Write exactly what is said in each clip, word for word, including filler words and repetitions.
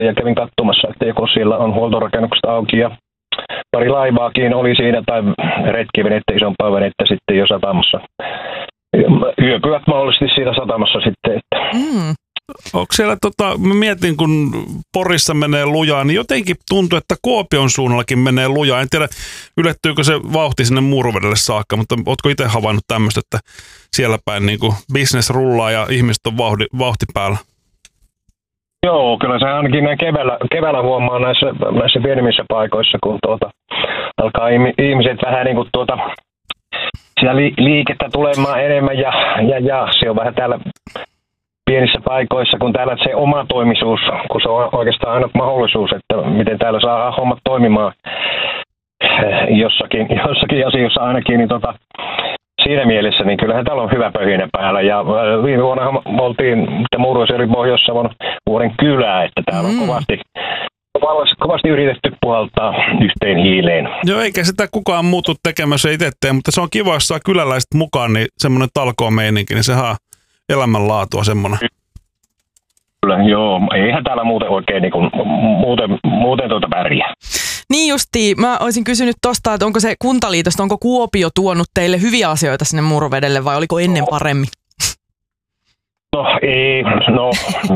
ja kävin katsomassa, että joko siellä on huoltorakennukset auki ja pari laivaakin oli siinä tai retkivenettä, isompaa venettä sitten jo satamassa. Yöpyvät mahdollisesti siinä satamassa sitten. Että. Mm. Onko siellä, tota, mä mietin kun Porissa menee lujaa, niin jotenkin tuntuu, että Kuopion suunnallakin menee lujaa. En tiedä, ylettyykö se vauhti sinne Muurvedelle saakka, mutta ootko itse havainnut tämmöistä, että siellä päin niin kuin business rullaa ja ihmiset on vauhti, vauhti päällä? Joo, kyllä se ainakin näin keväällä, keväällä huomaa näissä, näissä pienemmissä paikoissa, kun tuota, alkaa ihmiset vähän niin kuin tuota, siellä li, liikettä tulemaan enemmän ja, ja, ja se on vähän täällä pienissä paikoissa, kun täällä se oma toimisuus, kun se on oikeastaan aina mahdollisuus, että miten täällä saa hommat toimimaan jossakin, jossakin asioissa ainakin, niin tota, siinä mielessä, niin kyllähän täällä on hyvä pöhinä päällä. Ja viime vuonna me oltiin, että Muuruissa oli Pohjois-Savon vuoden kylää, että täällä on mm. kovasti, kovasti yritetty puhaltaa yhteen hiileen. Joo, eikä sitä kukaan muutu tekemässä itse tee, mutta se on kiva, jos saa kyläläiset mukaan, niin semmoinen talkoomeininki, niin sehän on elämänlaatua semmoinen. Kyllä, joo. Eihän täällä muuten oikein niin kuin, muuten, muuten tuota pärjää. Niin justiin. Mä olisin kysynyt tosta, että onko se Kuntaliitosta, onko Kuopio tuonut teille hyviä asioita sinne Muurvedelle vai oliko ennen paremmin? No ei, no...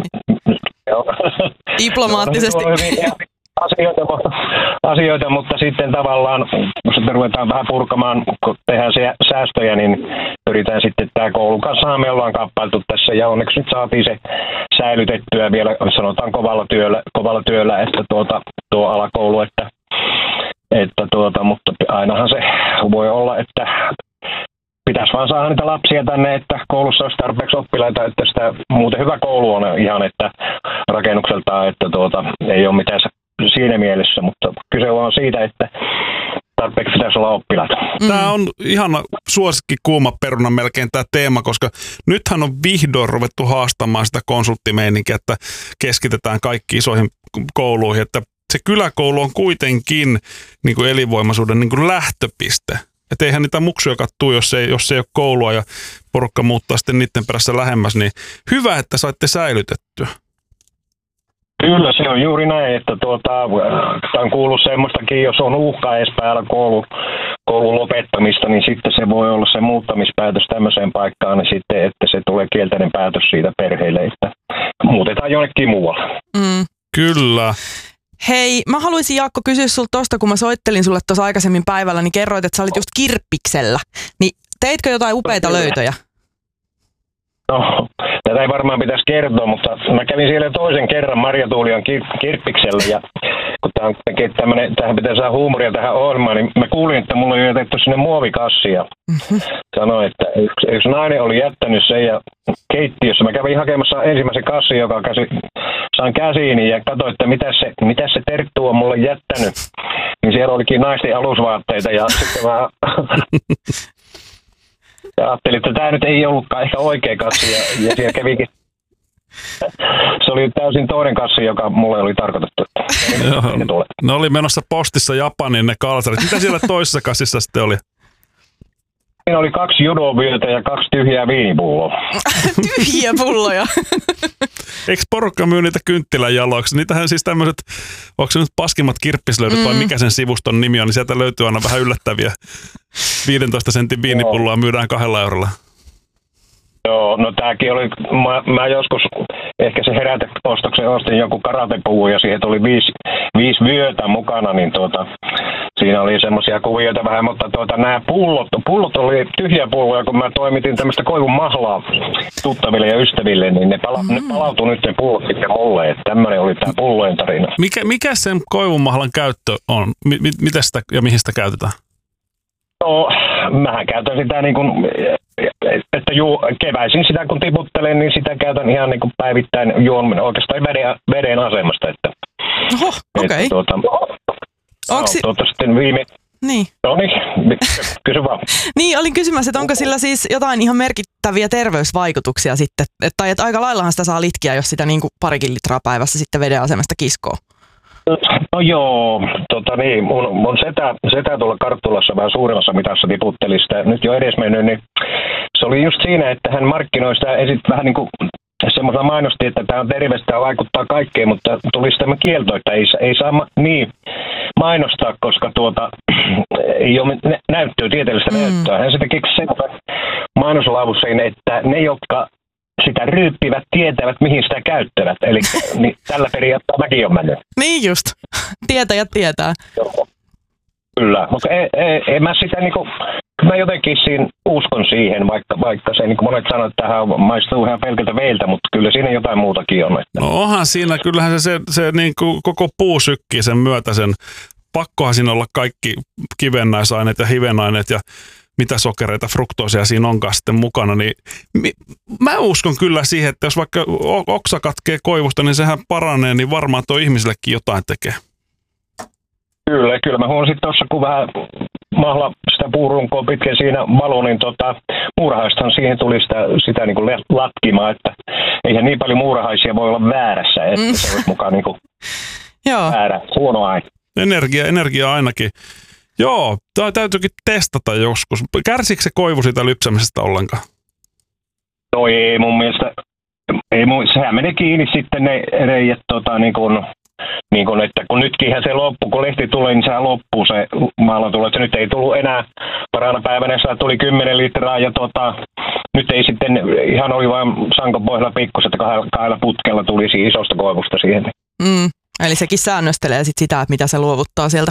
Diplomaattisesti. Asioita, asioita, mutta sitten tavallaan, kun sitten ruvetaan vähän purkamaan, kun tehdään säästöjä, niin pyritään sitten tämä koulun kanssa, me ollaan kappaltu tässä ja onneksi nyt saatiin se säilytettyä vielä, sanotaan kovalla työllä, kovalla työllä että tuota, tuo alakoulu, että, että tuota, mutta ainahan se voi olla, että pitäisi vaan saada niitä lapsia tänne, että koulussa olisi tarpeeksi oppilaita, että sitä muuten hyvä koulu on ihan, että rakennukseltaan, että tuota, ei ole mitään siinä mielessä, mutta kyse on siitä, että tarpeeksi pitäisi olla oppilaita. Tämä on ihana suosikki kuuma peruna melkein tämä teema, koska nythän on vihdoin ruvettu haastamaan sitä konsulttimeininkiä, että keskitetään kaikki isoihin kouluihin, että se kyläkoulu on kuitenkin niin kuin elinvoimaisuuden niin kuin lähtöpiste. Että eihän niitä muksuja kattuu, jos ei, jos ei ole koulua ja porukka muuttaa sitten niiden perässä lähemmäs, niin hyvä, että saitte säilytettyä. Kyllä, se on juuri näin, että tuota, tämä on kuullut semmoistakin, jos on uhka edes päällä koulu, koulun lopettamista, niin sitten se voi olla se muuttamispäätös tämmöiseen paikkaan, niin sitten, että se tulee kielteinen päätös siitä perheelle, että muutetaan jonnekin muualle. Mm. Kyllä. Hei, mä haluaisin Jaakko kysyä sulta tosta, kun mä soittelin sulle tuossa aikaisemmin päivällä, niin kerroit, että sä olit just Kirppiksellä. Niin teitkö jotain upeita löytöjä? No, tätä ei varmaan pitäisi kertoa, mutta mä kävin siellä toisen kerran Marja Tuulian kir- Kirppiksellä ja kun tää on tämmönen, tähän pitää saada huumoria tähän ohjelmaan, niin mä kuulin, että mulla oli jätetty sinne muovikassi ja mm-hmm. sanoin, että yksi, yksi nainen oli jättänyt sen ja keittiössä. Mä kävin hakemassa ensimmäisen kassin, joka käsi, sain käsiini ja katsoin, että mitä se, mitä se terttu on mulle jättänyt. Niin siellä olikin naisten alusvaatteita ja sitten mä... Ja ajattelin, että tämä nyt ei ollutkaan ehkä oikea kassi ja, ja siellä kävikin. Se oli täysin toinen kassi, joka mulle oli tarkoitettu. Joo, ne oli menossa postissa Japaniin ne kalsarit. Mitä siellä toisessa kassissa sitten oli? Siinä oli kaksi judovyötä ja kaksi tyhjää viinipulloa. Tyhjiä pulloja. Eikö porukka myy niitä kynttilänjaloiksi? Niitähän siis tämmöiset, onko se nyt paskimmat kirppislöydöt mm. vai mikä sen sivuston nimi on, niin sieltä löytyy aina vähän yllättäviä viidentoista sentin viinipulloa myydään kahdella eurolla. Joo, no tääkin oli, mä, mä joskus ehkä se heräteostoksen ostin jonkun karatepuvun ja siihen tuli viisi, viisi vyötä mukana, niin tuota, siinä oli semmoisia kuvioita vähän, mutta tuota, nämä pullot, pullot oli tyhjiä pulloja, kun mä toimitin tämmöistä koivun mahlaa tuttaville ja ystäville, niin ne, pala, mm. ne palautui nyt ne pullot sitten mulle, että tämmöinen oli tämä pullojen tarina. Mikä, mikä sen koivun mahlan käyttö on? M- mitä sitä ja mihin sitä käytetään? No, mähän käytän sitä niin kuin, että juu, keväisin sitä kun tiputtelen, niin sitä käytän ihan niin kuin päivittäin juon oikeastaan veden, veden asemasta. Että, oho, okei. Okay. Tuota, Onko si- tuota sitten viime... Niin. No niin, kysy vaan. Niin, olin kysymässä, että onko sillä siis jotain ihan merkittäviä terveysvaikutuksia sitten? Tai että aika laillahan sitä saa litkiä, jos sitä niin kuin parikin litraa päivässä sitten veden asemasta kiskoo. No joo, tota niin, mun, mun setä, setä tuolla Karttulassa vähän suuremmassa mitassa tiputteli sitä nyt jo edesmennyt, niin se oli just siinä, että hän markkinoi sitä esit vähän niin kuin semmoisella mainosti, että tämä on terveistä ja vaikuttaa kaikkeen, mutta tulisi tämä kielto, että ei, ei saa ma- niin mainostaa, koska tuota, ei ole näyttöä, tieteellistä mm. näyttöä. Hän sitten keksi sen mainoslauseen, että ne, jotka sitä ryyppivät, tietävät, mihin sitä käyttävät. Eli niin, tällä periaatteella mäkin on mennyt. Niin just. Tietäjät tietää. Joo. Kyllä, mutta en, en, en mä sitä niinku, mä jotenkin siinä uskon siihen, vaikka, vaikka se niin kuin monet sanoo, että tähän maistuu ihan pelkältä veiltä, mutta kyllä siinä jotain muutakin on. Että. No onhan siinä, kyllähän se, se, se niin kuin koko puu sykkii sen myötä, sen pakkohan siinä olla kaikki kivennäisaineet ja hivenaineet ja mitä sokereita, fruktoosia siinä onkaan sitten mukana, niin mi, mä uskon kyllä siihen, että jos vaikka oksa katkee koivusta, niin sehän paranee, niin varmaan tuo ihmisillekin jotain tekee. Kyllä, kyllä. Mä huomasin tuossa, kun vähän mahla sitä puurunkoa pitkin siinä valo, niin tota, muurahaistahan siihen tuli sitä, sitä niin kuin latkimaan, että eihän niin paljon muurahaisia voi olla väärässä, että mm. se olisi mukaan niin kuin väärä, huono aina. Energia, energia ainakin. Joo, tämä täytyykin testata joskus. Kärsikö se koivu siitä lypsämisestä ollenkaan? No ei mun mielestä. Ei mun, sehän meni kiinni sitten ne reijät, tota, niin kuin, niin kuin, että kun nytkinhän se loppuu, kun lehti tulee, niin sehän loppuu se maailman tulo. Että nyt ei tullut enää, parana päivänä se tuli kymmenen litraa ja tota, nyt ei sitten, ihan oli vain sangon pohjalla pikkus, että kahdella, kahdella putkella tuli siitä isosta koivusta siihen. Mm, eli sekin säännöstelee sit sitä, että mitä se luovuttaa sieltä.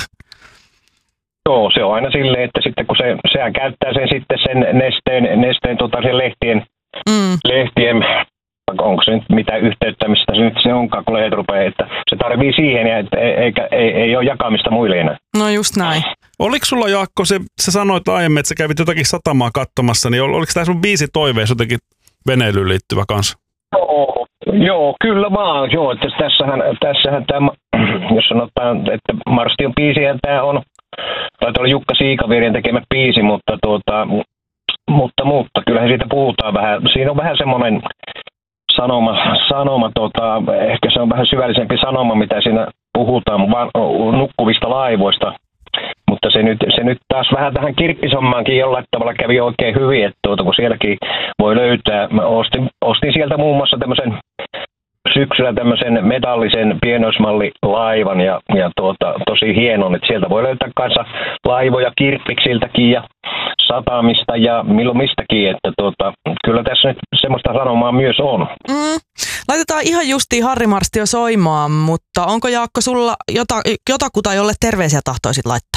Joo, se on aina silleen, että sitten kun se, sehän käyttää sen sitten sen nesteen, nesteen tota, sen lehtien, mm. lehtien, onko se nyt mitä yhteyttä, mistä se nyt se onkaan, kun lehdet rupeaa, että se tarvii siihen, ja että eikä, ei, ei ole jakamista muille enää. No just näin. Oliko sulla, Jaakko, se, sä sanoit aiemmin, että sä kävit jotakin satamaa katsomassa, niin oliko tämä sun biisi toiveessa jotenkin veneilyyn liittyvä kanssa? Joo, joo, kyllä vaan, joo, että tässähän, tässähän tämä, jos sanotaan, että Marstion biisihän tämä on, taitaa olla Jukka Siikavirjen tekemä biisi, mutta, tuota, mutta, mutta kyllähän siitä puhutaan vähän. Siinä on vähän semmoinen sanoma, sanoma tota, ehkä se on vähän syvällisempi sanoma, mitä siinä puhutaan nukkuvista laivoista. Mutta se nyt, se nyt taas vähän tähän kirppisommaankin jollain tavalla kävi oikein hyvin, että tuota, kun sielläkin voi löytää. Mä ostin, ostin sieltä muun muassa tämmöisen syksyllä tämmöisen metallisen pienoismallilaivan ja, ja tuota, tosi hienon, että sieltä voi löytää kanssa laivoja kirppiksiltäkin ja satamista ja milloin mistäkin, että tuota, kyllä tässä nyt semmoista sanomaa myös on. Mm. Laitetaan ihan justiin Harri Marstio soimaan, mutta onko Jaakko sulla jota, jotakuta, jolle terveisiä tahtoisit laittaa?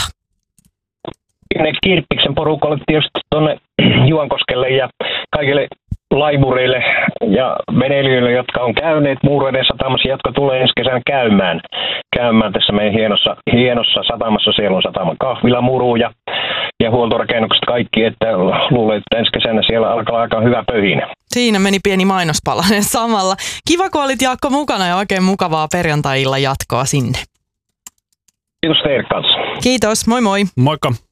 Ne Kirppiksen porukalle tietysti tuonne Juankoskelle ja kaikille laivureille ja veneilijöille, jotka on käyneet Muureiden satamassa, jotka tulee ensi kesänä käymään, käymään tässä meidän hienossa, hienossa satamassa. Siellä on sataman kahvila, muru ja, ja huoltorakennukset kaikki, että luulen, että ensi kesänä siellä alkaa aika hyvä pöhinä. Siinä meni pieni mainospalanen samalla. Kiva, kun olit Jaakko mukana ja oikein mukavaa perjantai-illan jatkoa sinne. Kiitos teille kanssa. Kiitos, moi moi. Moikka.